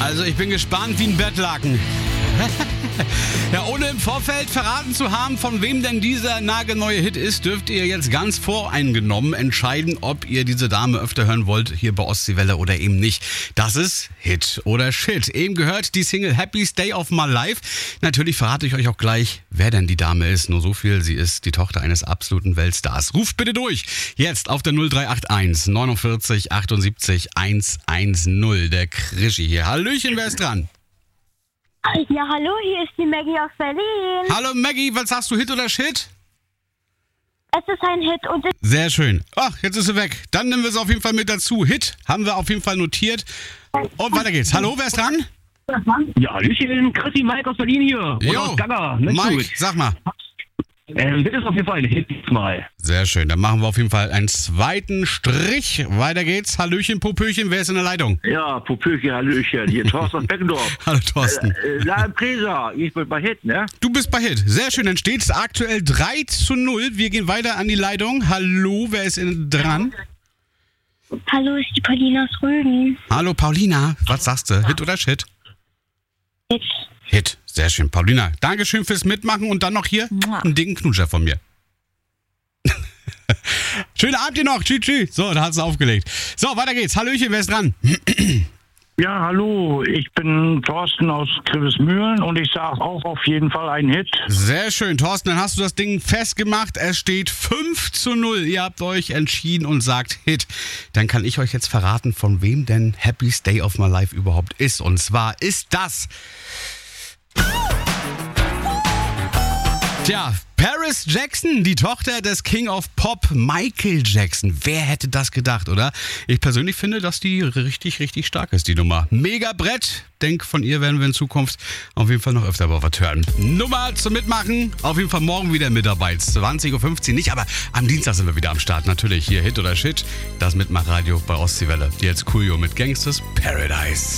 Also ich bin gespannt wie ein Bettlaken. Ja, ohne im Vorfeld verraten zu haben, von wem denn dieser nagelneue Hit ist, dürft ihr jetzt ganz voreingenommen entscheiden, ob ihr diese Dame öfter hören wollt, hier bei Ostseewelle oder eben nicht. Das ist Hit oder Shit. Eben gehört die Single Happy Day of My Life. Natürlich verrate ich euch auch gleich, wer denn die Dame ist. Nur so viel, sie ist die Tochter eines absoluten Weltstars. Ruft bitte durch. Jetzt auf der 0381 49 78 110. Der Krischi hier. Hallöchen, wer ist dran? Ja, hallo, hier ist die Maggie aus Berlin. Hallo Maggie, was sagst du, Hit oder Shit? Es ist ein Hit und ich... Sehr schön. Ach, jetzt ist sie weg. Dann nehmen wir es auf jeden Fall mit dazu. Hit haben wir auf jeden Fall notiert. Und weiter geht's. Hallo, wer ist dran? Ja, Hallöchen, Chrissy, Mike aus Berlin hier. Jo, aus Gaga. Nicht Mike, gut. sag mal. Das ist auf jeden Fall ein Hit diesmal. Sehr schön, dann machen wir auf jeden Fall einen zweiten Strich. Weiter geht's. Hallöchen, Popöchen, wer ist in der Leitung? Ja, Popöchen, Hallöchen, hier Thorsten aus Beckendorf. Hallo Thorsten. Presa, ich bin bei Hit, ne? Du bist bei Hit. Sehr schön, dann steht's aktuell 3:0. Wir gehen weiter an die Leitung. Hallo, wer ist dran? Hallo, ist die Paulina aus Rügen. Hallo Paulina, was sagst du? Hit oder Shit? Hit. Hit, sehr schön. Paulina, Dankeschön fürs Mitmachen und dann noch hier einen dicken Knutscher von mir. Schönen Abend dir noch. Tschüss, tschüss. So, da hat sie aufgelegt. So, weiter geht's. Hallöchen, wer ist dran? Ja, hallo, ich bin Thorsten aus Grevesmühlen und ich sage auch auf jeden Fall ein Hit. Sehr schön, Thorsten, dann hast du das Ding festgemacht. Es steht 5:0. Ihr habt euch entschieden und sagt Hit. Dann kann ich euch jetzt verraten, von wem denn Happy Day of My Life überhaupt ist. Und zwar ist das... Tja, Paris Jackson, die Tochter des King of Pop, Michael Jackson. Wer hätte das gedacht, oder? Ich persönlich finde, dass die richtig, richtig stark ist, die Nummer. Mega Brett. Denk, von ihr werden wir in Zukunft auf jeden Fall noch öfter mal was hören. Nummer zum Mitmachen, auf jeden Fall morgen wieder mit dabei. 20.15 Uhr nicht, aber am Dienstag sind wir wieder am Start. Natürlich hier Hit oder Shit, das Mitmachradio bei Ostseewelle. Jetzt Coolio mit Gangsters Paradise.